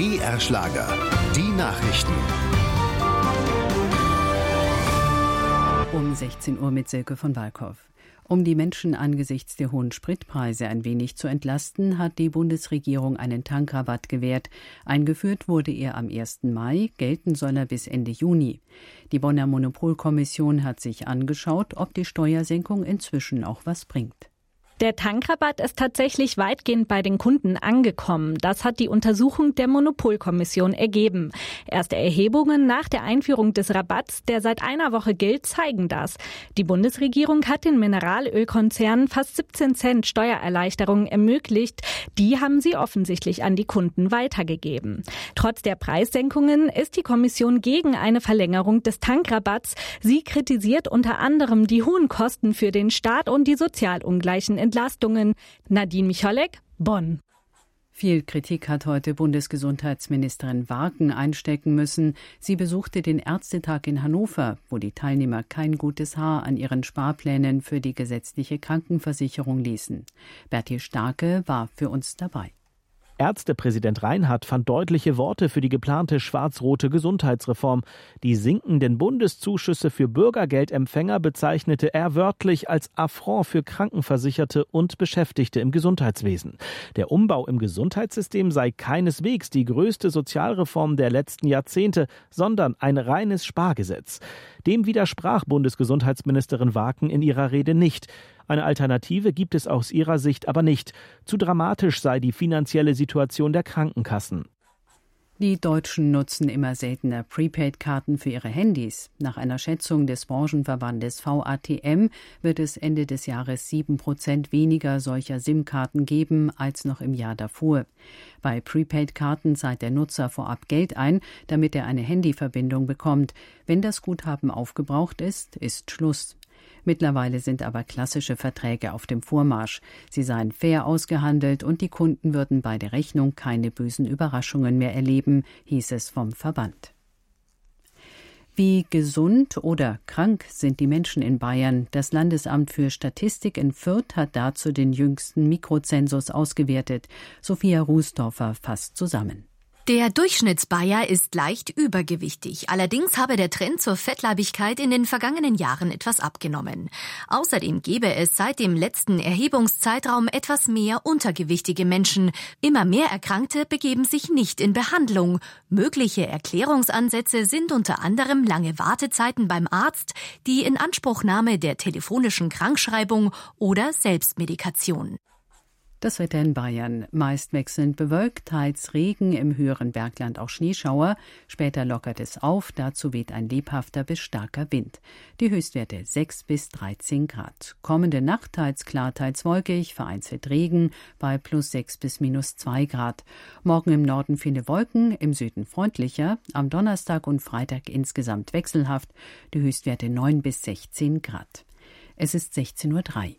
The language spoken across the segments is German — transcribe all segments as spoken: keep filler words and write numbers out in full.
B R-Schlager. Die Nachrichten. Um sechzehn Uhr mit Silke von Walkow. Um die Menschen angesichts der hohen Spritpreise ein wenig zu entlasten, hat die Bundesregierung einen Tankrabatt gewährt. Eingeführt wurde er am ersten Mai, gelten soll er bis Ende Juni. Die Bonner Monopolkommission hat sich angeschaut, ob die Steuersenkung inzwischen auch was bringt. Der Tankrabatt ist tatsächlich weitgehend bei den Kunden angekommen. Das hat die Untersuchung der Monopolkommission ergeben. Erste Erhebungen nach der Einführung des Rabatts, der seit einer Woche gilt, zeigen das. Die Bundesregierung hat den Mineralölkonzernen fast siebzehn Cent Steuererleichterungen ermöglicht. Die haben sie offensichtlich an die Kunden weitergegeben. Trotz der Preissenkungen ist die Kommission gegen eine Verlängerung des Tankrabatts. Sie kritisiert unter anderem die hohen Kosten für den Staat und die sozialungleichen Entlastungen. Nadine Michalek, Bonn. Viel Kritik hat heute Bundesgesundheitsministerin Warken einstecken müssen. Sie besuchte den Ärztetag in Hannover, wo die Teilnehmer kein gutes Haar an ihren Sparplänen für die gesetzliche Krankenversicherung ließen. Berti Starke war für uns dabei. Ärztepräsident Reinhardt fand deutliche Worte für die geplante schwarz-rote Gesundheitsreform. Die sinkenden Bundeszuschüsse für Bürgergeldempfänger bezeichnete er wörtlich als Affront für Krankenversicherte und Beschäftigte im Gesundheitswesen. Der Umbau im Gesundheitssystem sei keineswegs die größte Sozialreform der letzten Jahrzehnte, sondern ein reines Spargesetz. Dem widersprach Bundesgesundheitsministerin Warken in ihrer Rede nicht. Eine Alternative gibt es aus ihrer Sicht aber nicht. Zu dramatisch sei die finanzielle Situation der Krankenkassen. Die Deutschen nutzen immer seltener Prepaid-Karten für ihre Handys. Nach einer Schätzung des Branchenverbandes V A T M wird es Ende des Jahres sieben Prozent weniger solcher SIM-Karten geben als noch im Jahr davor. Bei Prepaid-Karten zahlt der Nutzer vorab Geld ein, damit er eine Handyverbindung bekommt. Wenn das Guthaben aufgebraucht ist, ist Schluss. Mittlerweile sind aber klassische Verträge auf dem Vormarsch. Sie seien fair ausgehandelt und die Kunden würden bei der Rechnung keine bösen Überraschungen mehr erleben, hieß es vom Verband. Wie gesund oder krank sind die Menschen in Bayern? Das Landesamt für Statistik in Fürth hat dazu den jüngsten Mikrozensus ausgewertet. Sophia Rußdorfer fasst zusammen. Der Durchschnittsbayer ist leicht übergewichtig. Allerdings habe der Trend zur Fettleibigkeit in den vergangenen Jahren etwas abgenommen. Außerdem gebe es seit dem letzten Erhebungszeitraum etwas mehr untergewichtige Menschen. Immer mehr Erkrankte begeben sich nicht in Behandlung. Mögliche Erklärungsansätze sind unter anderem lange Wartezeiten beim Arzt, die Inanspruchnahme der telefonischen Krankschreibung oder Selbstmedikation. Das Wetter in Bayern. Meist wechselnd bewölkt, teils Regen, im höheren Bergland auch Schneeschauer. Später lockert es auf, dazu weht ein lebhafter bis starker Wind. Die Höchstwerte sechs bis dreizehn Grad. Kommende Nacht teils klar, teils wolkig, vereinzelt Regen bei plus sechs bis minus zwei Grad. Morgen im Norden viele Wolken, im Süden freundlicher. Am Donnerstag und Freitag insgesamt wechselhaft. Die Höchstwerte neun bis sechzehn Grad. Es ist sechzehn Uhr drei.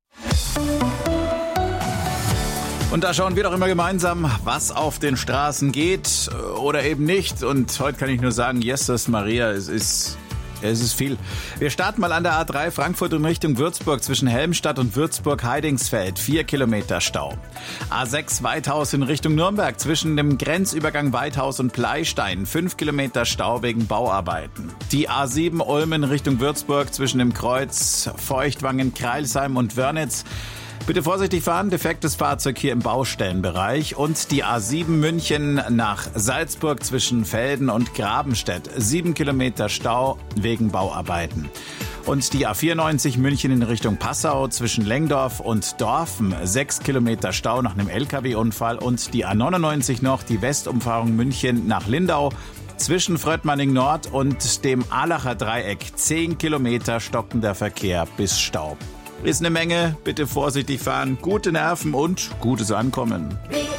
Und da schauen wir doch immer gemeinsam, was auf den Straßen geht oder eben nicht. Und heute kann ich nur sagen, Jesus Maria, es ist, es ist viel. Wir starten mal an der A drei Frankfurt in Richtung Würzburg zwischen Helmstadt und Würzburg-Heidingsfeld. Vier Kilometer Stau. A sechs Weithaus in Richtung Nürnberg zwischen dem Grenzübergang Weithaus und Pleistein. Fünf Kilometer Stau wegen Bauarbeiten. Die A sieben Ulm in Richtung Würzburg zwischen dem Kreuz Feuchtwangen, Kreilsheim und Wörnitz. Bitte vorsichtig fahren, defektes Fahrzeug hier im Baustellenbereich. Und die A sieben München nach Salzburg zwischen Velden und Grabenstedt. Sieben Kilometer Stau wegen Bauarbeiten. Und die A vierundneunzig München in Richtung Passau zwischen Lengdorf und Dorfen. Sechs Kilometer Stau nach einem L K W-Unfall. Und die A neunundneunzig noch, die Westumfahrung München nach Lindau. Zwischen Fröttmanning Nord und dem Aalacher Dreieck. Zehn Kilometer stockender Verkehr bis Stau. Ist eine Menge, bitte vorsichtig fahren, gute Nerven und gutes Ankommen.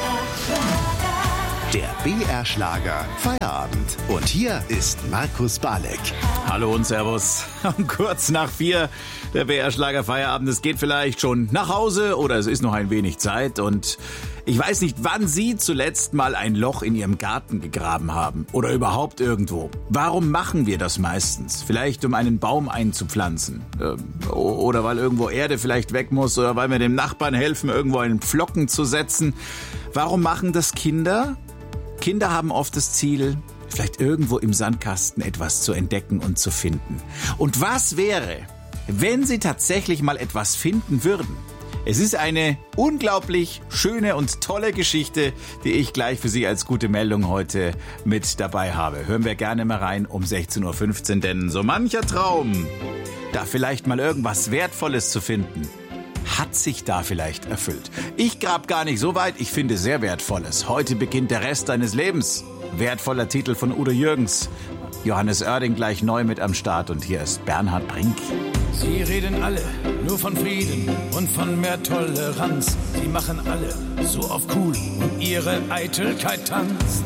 Der B R-Schlager Feierabend. Und hier ist Markus Balek. Hallo und Servus. Um kurz nach vier, der B R-Schlager Feierabend. Es geht vielleicht schon nach Hause oder es ist noch ein wenig Zeit. Und ich weiß nicht, wann Sie zuletzt mal ein Loch in Ihrem Garten gegraben haben oder überhaupt irgendwo. Warum machen wir das meistens? Vielleicht um einen Baum einzupflanzen oder weil irgendwo Erde vielleicht weg muss oder weil wir dem Nachbarn helfen, irgendwo einen Pflocken zu setzen. Warum machen das Kinder? Kinder haben oft das Ziel, vielleicht irgendwo im Sandkasten etwas zu entdecken und zu finden. Und was wäre, wenn sie tatsächlich mal etwas finden würden? Es ist eine unglaublich schöne und tolle Geschichte, die ich gleich für Sie als gute Meldung heute mit dabei habe. Hören wir gerne mal rein um sechzehn Uhr fünfzehn, denn so mancher Traum, da vielleicht mal irgendwas Wertvolles zu finden, hat sich da vielleicht erfüllt. Ich grab gar nicht so weit, ich finde sehr Wertvolles. Heute beginnt der Rest deines Lebens. Wertvoller Titel von Udo Jürgens. Johannes Oerding gleich neu mit am Start und hier ist Bernhard Brink. Sie reden alle nur von Frieden und von mehr Toleranz. Sie machen alle so auf cool und ihre Eitelkeit tanzt.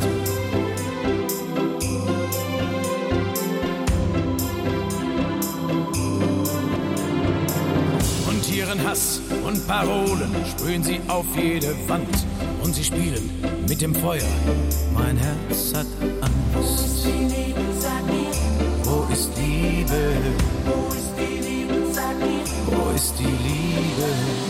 Und ihren Hass und Parolen sprühen sie auf jede Wand. Und sie spielen mit dem Feuer. Mein Herz hat Angst. Wo ist Liebe? Wo ist die Liebe? Wo ist die Liebe?